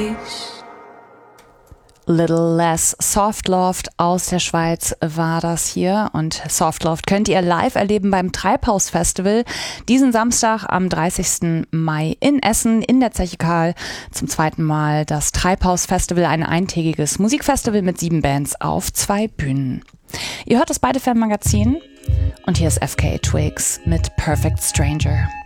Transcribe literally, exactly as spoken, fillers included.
Little Less Softloft aus der Schweiz war das hier, und Softloft könnt ihr live erleben beim Treibhaus Festival diesen Samstag am dreißigsten Mai in Essen in der Zeche Karl. Zum zweiten Mal das Treibhaus Festival, ein eintägiges Musikfestival mit sieben Bands auf zwei Bühnen. Ihr hört das Beide Fan Magazin und hier ist F K A Twigs mit Perfect Stranger.